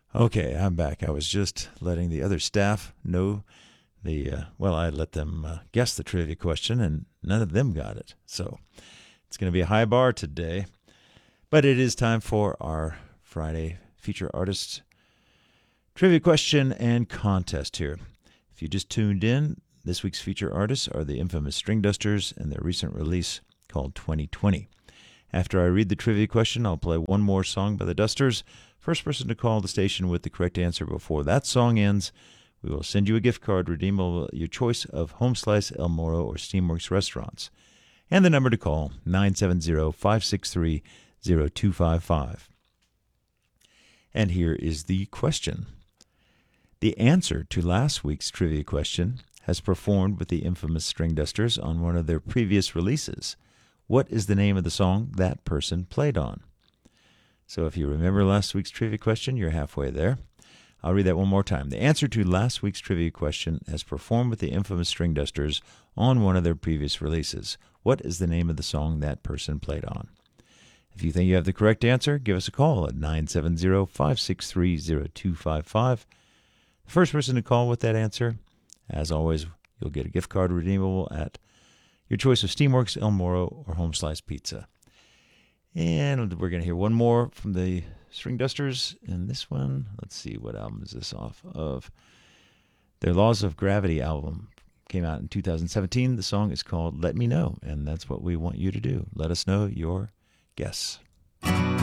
Okay, I'm back. I was just letting the other staff know I let them guess the trivia question, and none of them got it. So it's going to be a high bar today. But it is time for our Friday feature artists trivia question and contest here. If you just tuned in, this week's feature artists are the infamous String Dusters and their recent release called 2020. After I read the trivia question, I'll play one more song by the Dusters. First person to call the station with the correct answer before that song ends, we will send you a gift card redeemable at your choice of Home Slice, El Moro, or Steamworks restaurants. And the number to call, 970-563-0255. And here is the question. The answer to last week's trivia question has performed with the infamous String Dusters on one of their previous releases. What is the name of the song that person played on? So if you remember last week's trivia question, you're halfway there. I'll read that one more time. The answer to last week's trivia question has performed with the infamous String Dusters on one of their previous releases. What is the name of the song that person played on? If you think you have the correct answer, give us a call at 970-563-0255. The first person to call with that answer, as always, you'll get a gift card redeemable at your choice of Steamworks, El Moro, or Home Slice Pizza. And we're going to hear one more from the String Dusters. And this one, let's see, what album is this off of? Their Laws of Gravity album came out in 2017. The song is called Let Me Know, and that's what we want you to do. Let us know your guess.